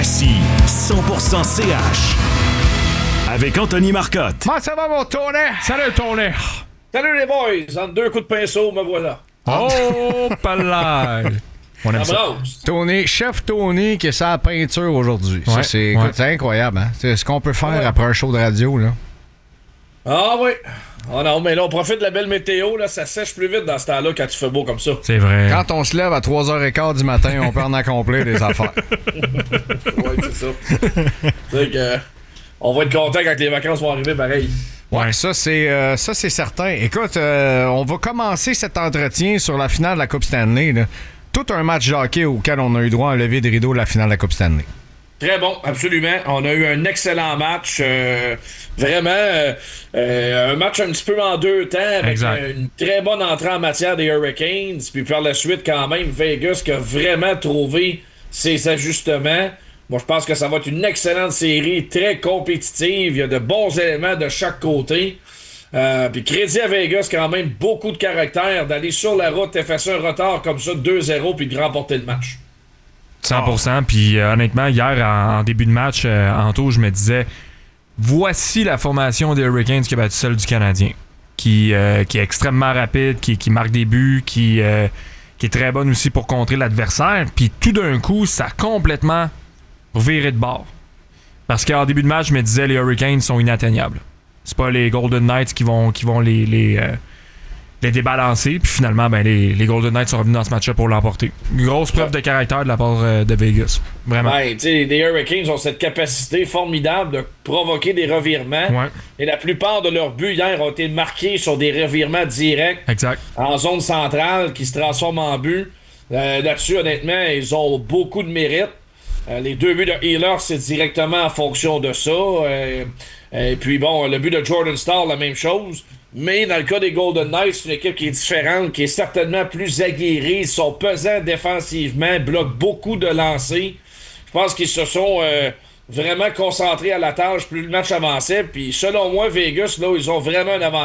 Voici 100% CH avec Anthony Marcotte. Comment ça va, mon Tony? Salut, Tony! Salut les boys! En 2 coups de pinceau, me voilà. Oh, palais! On aime ça. Tony, chef Tony qui est sa peinture aujourd'hui. Ouais, Ça, c'est incroyable, hein? C'est ce qu'on peut faire après un show de radio, là. Ah oui! Oh non, mais là, on profite de la belle météo, là, ça sèche plus vite dans ce temps-là quand il fait beau comme ça. C'est vrai. Quand on se lève à 3h15 du matin, on peut en accomplir des affaires. Ouais, c'est ça. C'est que on va être content quand les vacances vont arriver pareil. Ouais, ça c'est certain. Écoute, on va commencer cet entretien sur la finale de la Coupe Stanley, là. Tout un match de hockey auquel on a eu droit à un lever de rideau de la finale de la Coupe Stanley. Très bon, absolument. On a eu un excellent match. Vraiment, un match un petit peu en 2 temps, avec une très bonne entrée en matière des Hurricanes. Puis par la suite, quand même, Vegas qui a vraiment trouvé ses ajustements. Moi, je pense que ça va être une excellente série, très compétitive. Il y a de bons éléments de chaque côté. Puis crédit à Vegas, quand même, beaucoup de caractère d'aller sur la route, effacer un retard comme ça, 2-0, puis de remporter le match. 100%. Puis honnêtement, hier, en début de match, Anto, je me disais, voici la formation des Hurricanes qui a battu celle du Canadien. Qui est extrêmement rapide, qui marque des buts, qui est très bonne aussi pour contrer l'adversaire. Puis tout d'un coup, ça a complètement viré de bord. Parce qu'en début de match, je me disais, les Hurricanes sont inatteignables. C'est pas les Golden Knights qui vont les débalancer. Puis finalement, ben, les Golden Knights sont revenus dans ce match-là pour l'emporter. Grosse preuve de caractère de la part de Vegas. Vraiment. Ouais, tu sais, les Hurricanes ont cette capacité formidable de provoquer des revirements. Ouais. Et la plupart de leurs buts hier ont été marqués sur des revirements directs. Exact. En zone centrale qui se transforment en but. Là-dessus, honnêtement, ils ont beaucoup de mérite. Les 2 buts de Healer, c'est directement en fonction de ça. Et puis bon, le but de Jordan Staal, la même chose. Mais dans le cas des Golden Knights, c'est une équipe qui est différente, qui est certainement plus aguerrie. Ils sont pesants défensivement, bloquent beaucoup de lancers. Je pense qu'ils se sont vraiment concentrés à la tâche plus le match avançait. Puis selon moi, Vegas, là, ils ont vraiment un avantage.